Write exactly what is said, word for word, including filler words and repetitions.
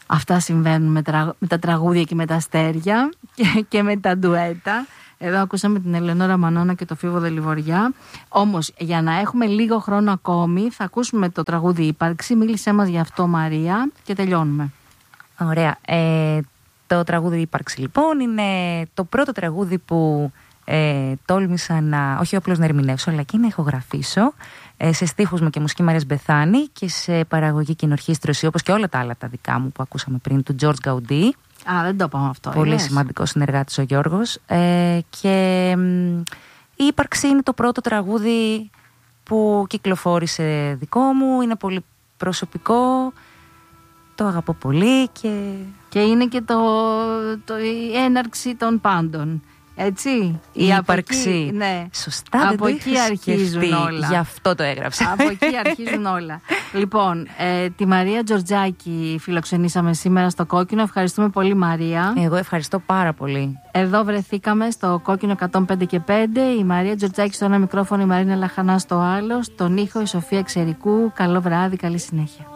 Αυτά συμβαίνουν με, τρα... με τα τραγούδια και με τα αστέρια και, και με τα ντουέτα. Εδώ ακούσαμε την Ελεονόρα Μανώνα και το Φίβο Δελιβοριά. Όμως, για να έχουμε λίγο χρόνο ακόμη, θα ακούσουμε το τραγούδι «Ύπαρξη». Μίλησέ μας γι' αυτό, Μαρία, και τελειώνουμε. Ωραία. Ε, το τραγούδι «Ύπαρξη» λοιπόν είναι το πρώτο τραγούδι που ε, τόλμησα να, όχι απλώς να ερμηνεύσω, αλλά και να ηχογραφήσω, ε, σε στίχους μου και μουσική Μαρίας Μπεθάνη και σε παραγωγή και ενορχήστρωση, όπως και όλα τα άλλα τα δικά μου που ακούσαμε πριν, του George Gaudí. Α, δεν το είπαμε αυτό. Πολύ σημαντικό συνεργάτης ο Γιώργος. Ε, και η «Ύπαρξη» είναι το πρώτο τραγούδι που κυκλοφόρησε δικό μου. Είναι πολύ προσωπικό. Το αγαπώ πολύ και... Και είναι και το, το, η έναρξη των πάντων. Έτσι. Η ύπαρξη. Εκεί, ναι. Σωστά, από δεν εκεί αρχίζουν σκεφτεί. Όλα. Γι' αυτό το έγραψα. Από εκεί αρχίζουν όλα. Λοιπόν, ε, τη Μαρία Τζορτζάκη φιλοξενήσαμε σήμερα στο Κόκκινο. Ευχαριστούμε πολύ, Μαρία. Εγώ ευχαριστώ πάρα πολύ. Εδώ βρεθήκαμε στο Κόκκινο εκατόν πέντε και πέντε. Η Μαρία Τζορτζάκη στο ένα μικρόφωνο, η Μαρίνα Λαχανά στο άλλο. Στον ήχο η Σοφία Ξερικού. Καλό βράδυ, καλή συνέχεια.